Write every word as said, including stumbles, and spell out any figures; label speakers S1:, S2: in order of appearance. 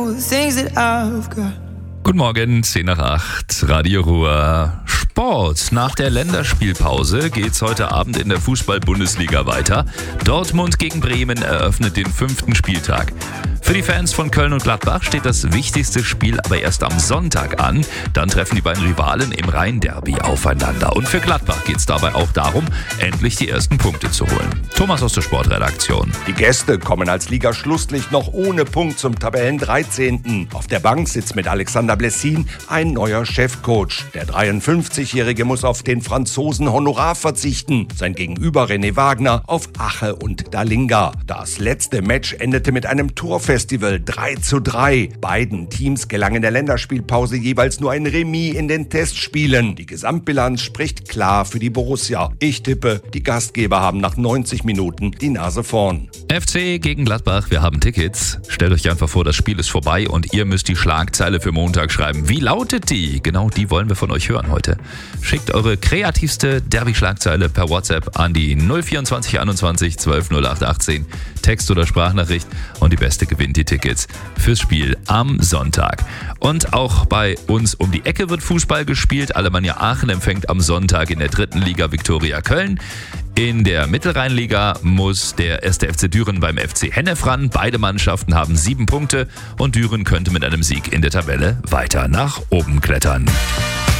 S1: Guten Morgen, zehn nach acht, Radio Ruhr. Sport. Nach der Länderspielpause geht's heute Abend in der Fußball-Bundesliga weiter. Dortmund gegen Bremen eröffnet den fünften Spieltag. Für die Fans von Köln und Gladbach steht das wichtigste Spiel aber erst am Sonntag an. Dann treffen die beiden Rivalen im Rhein-Derby aufeinander. Und für Gladbach geht's dabei auch darum, endlich die ersten Punkte zu holen. Thomas aus der Sportredaktion.
S2: Die Gäste kommen als Liga-Schlusslicht noch ohne Punkt zum Tabellen-dreizehnten. Auf der Bank sitzt mit Alexander Blessin ein neuer Chefcoach. Der dreiundfünfzigjährige muss auf den Franzosen Honorar verzichten. Sein Gegenüber René Wagner auf Ache und Dalinga. Das letzte Match endete mit einem Torfestival drei zu drei. Beiden Teams gelang in der Länderspielpause jeweils nur ein Remis in den Testspielen. Die Gesamtbilanz spricht klar für die Borussia. Ich tippe, die Gastgeber haben nach neunzig Minuten die Nase vorn.
S1: F C gegen Gladbach, wir haben Tickets. Stellt euch einfach vor, das Spiel ist vorbei und ihr müsst die Schlagzeile für Montag schreiben. Wie lautet die? Genau die wollen wir von euch hören heute. Schickt eure kreativste Derby-Schlagzeile per WhatsApp an die null vierundzwanzig einundzwanzig zwölf null acht achtzehn. Text oder Sprachnachricht und die Beste gewinnt die Tickets fürs Spiel am Sonntag. Und auch bei uns um die Ecke wird Fußball gespielt. Alemannia Aachen empfängt am Sonntag in der dritten Liga Viktoria Köln. In der Mittelrheinliga muss der erste F C Düren beim F C Hennef ran. Beide Mannschaften haben sieben Punkte und Düren könnte mit einem Sieg in der Tabelle weiter nach oben klettern.